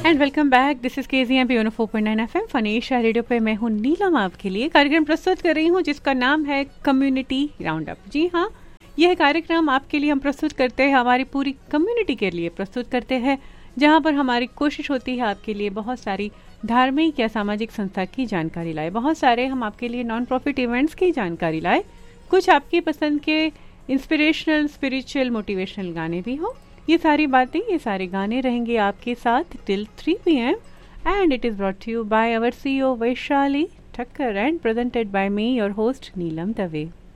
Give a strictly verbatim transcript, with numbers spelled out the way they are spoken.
And welcome back. This is KG M P four point nine F M फनेशा radio पे मैं हूँ नीलम आपके लिए कार्यक्रम प्रस्तुत कर रही हूँ जिसका नाम है कम्युनिटी राउंड अप। जी हाँ, यह कार्यक्रम आपके लिए हम प्रस्तुत करते हैं, हमारी पूरी कम्युनिटी के लिए प्रस्तुत करते हैं, जहाँ पर हमारी कोशिश होती है आपके लिए बहुत सारी धार्मिक या सामाजिक संस्था की जानकारी लाए, बहुत सारे हम आपके लिए नॉन प्रॉफिट इवेंट्स की जानकारी लाए, कुछ आपकी पसंद के इंस्पिरेशनल स्पिरिचुअल मोटिवेशनल गाने भी हो। ये सारी बातें, ये सारे गाने रहेंगे आपके साथ till three P M and it is brought to you by our C E O Vaishali Thakkar and presented by me your host Neelam Dave.